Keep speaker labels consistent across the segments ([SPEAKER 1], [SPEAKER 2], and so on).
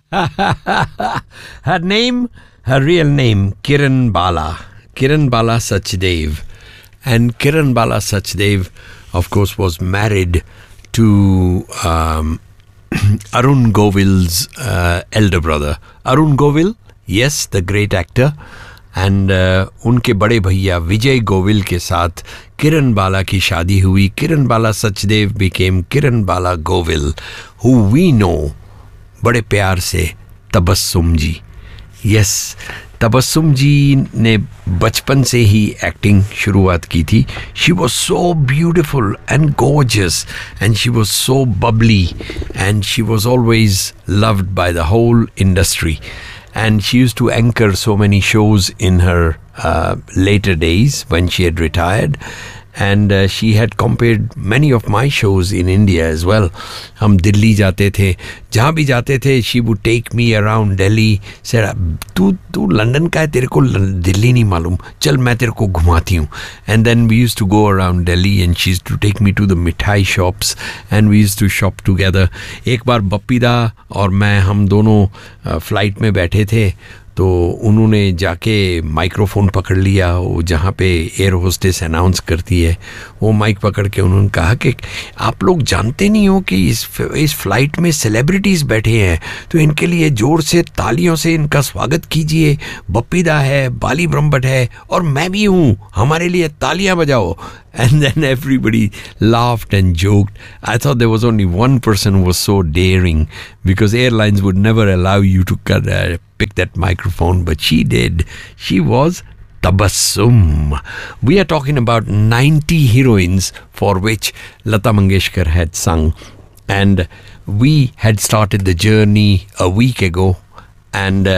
[SPEAKER 1] Her real name, Kiran Bala Sachdev. And Kiran Bala Sachdev, of course, was married to Arun Goville's elder brother. Arun Goville, yes, the great actor. And उनके बड़े भैया विजय गोविल के साथ किरण बाला की शादी हुई. किरण बाला Sachdev became Kiran Bala Govil, who we know बड़े प्यार से तबस्सुम जी. यस, तबस्सुम जी ने बचपन से ही एक्टिंग शुरुआत की थी. She was so beautiful and gorgeous and she was so Babli and she was always loved by the whole industry. And she used to anchor so many shows in her later days when she had retired. And she had compared many of my shows in India as well. हम दिल्ली जाते थे, जहाँ भी जाते थे, she would take me around Delhi. Said, तू London का है, तेरे को दिल्ली नहीं मालूम, चल मैं तेरे को घुमाती हूँ. And then we used to go around Delhi and she used to take me to the मिठाई shops and we used to shop together. एक बार बप्पी दा और मैं हम दोनों फ्लाइट में बैठे थे, तो उन्होंने जाके माइक्रोफोन पकड़ लिया, वो जहाँ पे एयर होस्टेस अनाउंस करती है, वो माइक पकड़ के उन्होंने कहा कि आप लोग जानते नहीं हो कि इस फ्लाइट में सेलिब्रिटीज़ बैठे हैं, तो इनके लिए जोर से तालियों से इनका स्वागत कीजिए. बप्पी दा है, बाली ब्रह्मभट्ट है और मैं भी हूँ, हमारे लिए तालियां बजाओ. And then everybody laughed and joked. I thought there was only one person who was so daring, because airlines would never allow you to pick that microphone, but she did. She was Tabassum. We are talking about 90 heroines for which Lata Mangeshkar had sung. And we had started the journey a week ago. And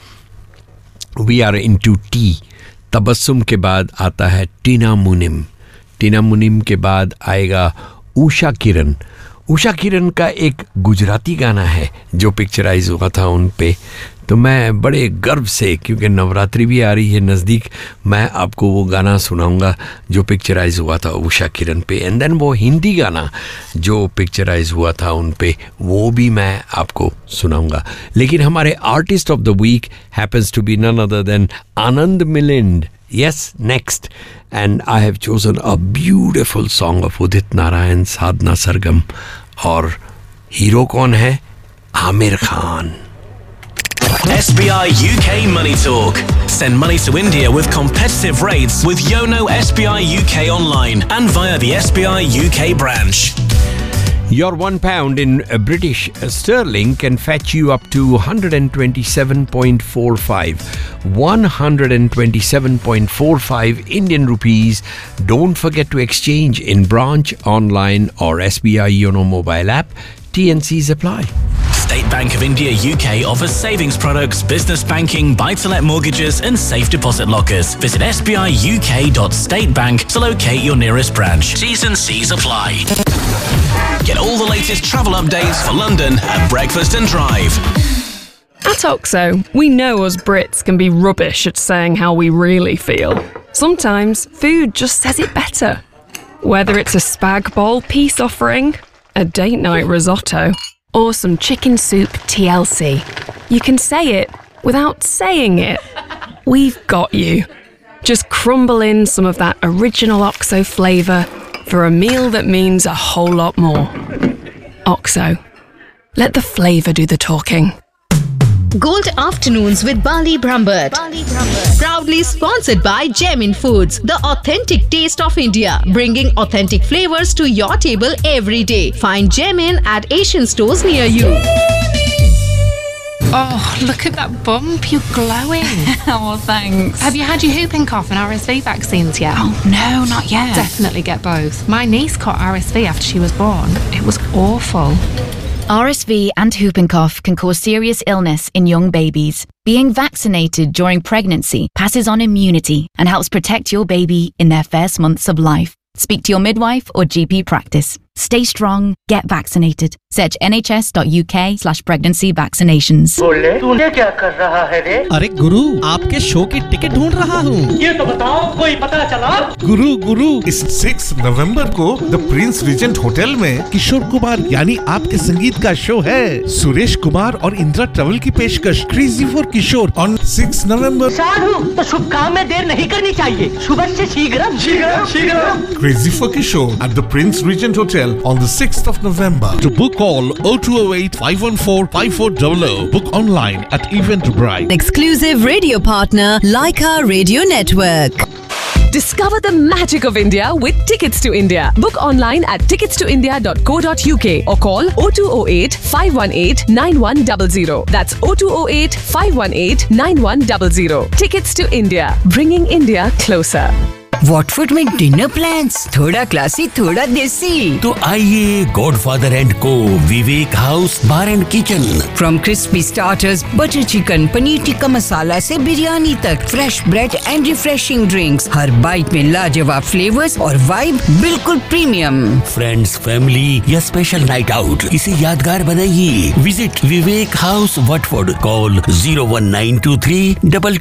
[SPEAKER 1] we are into tea. Tabassum के बाद आता है टीना मुनिम. टीना मुनिम के बाद आएगा उषा किरण. उषा किरण का एक गुजराती गाना है जो पिक्चराइज हुआ था उन पे, तो मैं बड़े गर्व से, क्योंकि नवरात्रि भी आ रही है नज़दीक, मैं आपको वो गाना सुनाऊंगा जो पिक्चराइज हुआ था उषा किरण पे. एंड देन वो हिंदी गाना जो पिक्चराइज हुआ था उन पे, वो भी मैं आपको सुनाऊंगा. लेकिन हमारे artist of the week happens to be none other than Anand Milind. Yes, next. And I have chosen a beautiful song of Udit Narayan, Sadhna Sargam. और हीरो कौन है? Aamir Khan.
[SPEAKER 2] SBI UK Money Talk. Send money to India with competitive rates with Yono SBI UK online and via the SBI UK branch.
[SPEAKER 1] Your £1 in British sterling can fetch you up to 127.45. 127.45 Indian rupees. Don't forget to exchange in branch, online or SBI Yono mobile app. TNCs apply.
[SPEAKER 2] State Bank of India UK offers savings products, business banking, buy-to-let mortgages and safe deposit lockers. Visit sbiuk.statebank to locate your nearest branch. T's and C's apply. Get all the latest travel updates for London at Breakfast and Drive.
[SPEAKER 3] At OXO, we know us Brits can be rubbish at saying how we really feel. Sometimes food just says it better. Whether it's a spag bowl peace offering, a date night risotto, or some chicken soup TLC, you can say it without saying it. We've got you. Just crumble in some of that original OXO flavour for a meal that means a whole lot more. OXO. Let the flavour do the talking.
[SPEAKER 4] Gold Afternoons with Bali Brahmbhatt. Proudly sponsored by Gemin Foods, the authentic taste of India, bringing authentic flavors to your table every day. Find Gemin at Asian stores near you.
[SPEAKER 5] Oh, look at that bump. You're glowing.
[SPEAKER 6] Oh, thanks.
[SPEAKER 5] Have you had your whooping cough and RSV vaccines yet?
[SPEAKER 6] Oh, no, not yet.
[SPEAKER 5] Definitely get both. My niece caught RSV after she was born. It was awful.
[SPEAKER 6] RSV and whooping cough can cause serious illness in young babies. Being vaccinated during pregnancy passes on immunity and helps protect your baby in their first months of life. Speak to your midwife or GP practice. Stay strong, get vaccinated. Search nhs.uk/pregnancy vaccinations.
[SPEAKER 7] तूने क्या कर रहा है रे?
[SPEAKER 8] अरे गुरु, आपके show की ticket ढूंढ रहा हूँ।
[SPEAKER 7] ये तो बताओ, कोई पता चला?
[SPEAKER 9] गुरु, इस 6 नवंबर को द प्रिंस रीजेंट होटल में किशोर कुमार यानी आपके संगीत का शो है। सुरेश कुमार और इंदिरा ट्रेवल की पेशकश क्रेजी फॉर किशोर ऑन 6 नवंबर।
[SPEAKER 7] साधु, तो शुभ काम में देर नहीं करनी चाहिए। सुबह से शीघ्रम।
[SPEAKER 9] Crazy for Kishore at the Prince Regent Hotel on the 6th of November. To book, call 0208 514 5400. Book online at Eventbrite.
[SPEAKER 10] Exclusive radio partner Leica Radio Network.
[SPEAKER 11] Discover the magic of India with Tickets to India. Book online at ticketstoindia.co.uk or call 0208 518 9100. That's 0208 518 9100. Tickets to India, bringing India closer.
[SPEAKER 10] Watford में dinner plans, थोड़ा classy थोड़ा देसी।
[SPEAKER 12] तो आइए godfather and को विवेक house bar and kitchen.
[SPEAKER 10] From crispy starters, butter chicken, paneer tikka masala से बिरयानी तक, fresh bread and refreshing drinks, her bite में लाजवाब फ्लेवर्स और वाइब बिल्कुल प्रीमियम।
[SPEAKER 12] फ्रेंड्स, फैमिली या स्पेशल नाइट आउट, इसे यादगार बनाइए। Visit Vivek house Watford. Call 01923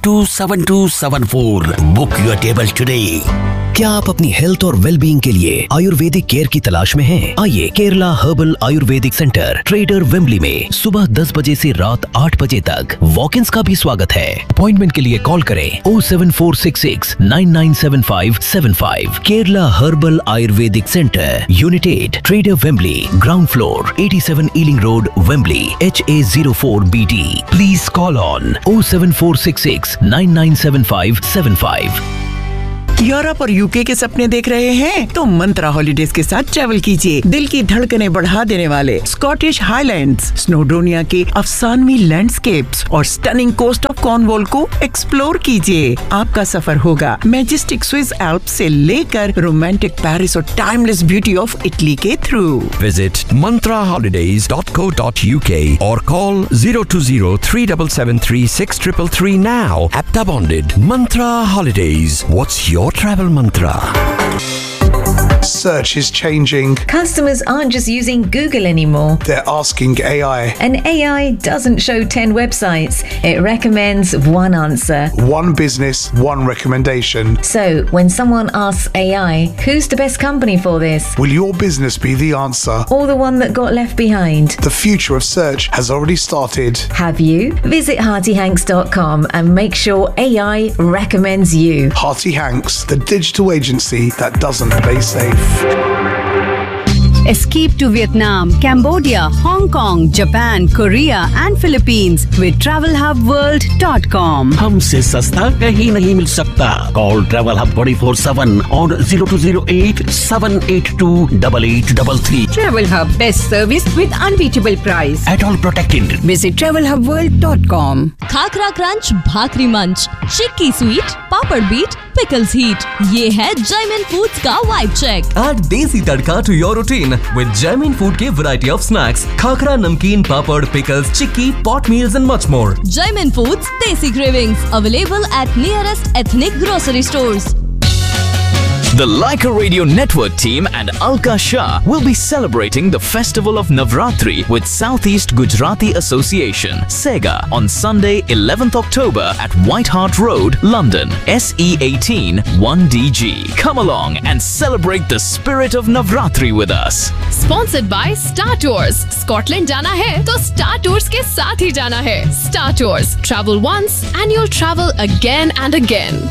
[SPEAKER 12] 227274। Book your table today.
[SPEAKER 13] क्या आप अपनी हेल्थ और वेलबींग के लिए आयुर्वेदिक केयर की तलाश में हैं? आइए Kerala herbal Ayurvedic centre, trader Wembley में सुबह 10 बजे से रात 8 बजे तक वॉक-इन्स का भी स्वागत है। अपॉइंटमेंट के लिए कॉल करें 07466 997575। Kerala herbal Ayurvedic centre, unit 8, trader Wembley, ground floor, 87 ailing road, Wembley, HA04BD। Please call on 07466 997575।
[SPEAKER 14] Europe और यूके के सपने देख रहे हैं तो मंत्रा हॉलिडेज के साथ ट्रैवल कीजिए। दिल की धड़कनें बढ़ा देने वाले स्कॉटिश हाईलैंड्स, स्नोडोनिया के अफसानवी लैंडस्केप्स और स्टनिंग कोस्ट ऑफ कॉर्नवॉल को एक्सप्लोर कीजिए। आपका सफर होगा मैजेस्टिक स्विस एल्प्स से लेकर रोमांटिक पेरिस और टाइमलेस ब्यूटी ऑफ इटली के through.
[SPEAKER 1] Visit mantraholidays.co.uk or call 020-3773-6333 now. Apta bonded. Mantra Holidays. What's your travel mantra?
[SPEAKER 15] Search is changing.
[SPEAKER 16] Customers aren't just using Google anymore.
[SPEAKER 15] They're asking AI.
[SPEAKER 16] And AI doesn't show 10 websites. It recommends one answer.
[SPEAKER 15] One business, one recommendation.
[SPEAKER 16] So, when someone asks AI, who's the best company for this?
[SPEAKER 15] Will your business be the answer?
[SPEAKER 16] Or the one that got left behind?
[SPEAKER 15] The future of search has already started.
[SPEAKER 16] Have you? Visit heartyhanks.com and make sure AI recommends you.
[SPEAKER 15] Hearty Hanks, the digital agency that doesn't play safe.
[SPEAKER 10] Escape to Vietnam, Cambodia, Hong Kong, Japan, Korea and Philippines with TravelHubWorld.com.
[SPEAKER 12] हमसे सस्ता कहीं नहीं मिल सकता। Call Travel Hub 24/7 on 0208 782 8833.
[SPEAKER 10] Travel Hub, best service with unbeatable price.
[SPEAKER 12] At all protected.
[SPEAKER 10] Visit TravelHubWorld.com.
[SPEAKER 17] Khakhra crunch, भाकरी मंच, चिक्की sweet, पापड़ beat, pickles heat. ये है Jaymin foods का vibe check.
[SPEAKER 18] Add देसी तड़का to your routine with Jaimin Food के variety of snacks, khakhra, नमकीन, पापड़, pickles, chikki, pot meals and much more.
[SPEAKER 17] Jaimin Foods Desi Cravings, available at nearest ethnic grocery stores.
[SPEAKER 19] The Leica Radio Network team and Alka Shah will be celebrating the festival of Navratri with Southeast Gujarati Association, SEGA, on Sunday 11th October at White Hart Road, London, SE18 1DG. Come along and celebrate the spirit of Navratri with us.
[SPEAKER 20] Sponsored by Star Tours. Scotland जाना है तो Star Tours के साथ ही जाना है. Star Tours. Travel once and you'll travel again and again.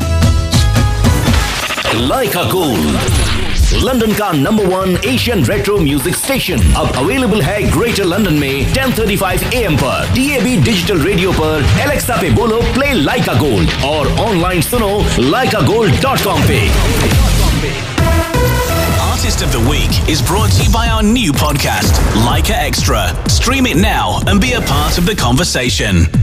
[SPEAKER 2] Leica Gold, London का #1 Asian retro music station, अब available है ग्रेटर लंदन में 10:35 AM पर, DAB डिजिटल रेडियो पर, एलेक्सा पे बोलो प्ले लाइका गोल्ड और ऑनलाइन सुनो leicagold.com पे। Artist of the Week is brought to you by our new podcast, Leica Extra. Stream it now and be a part of the conversation.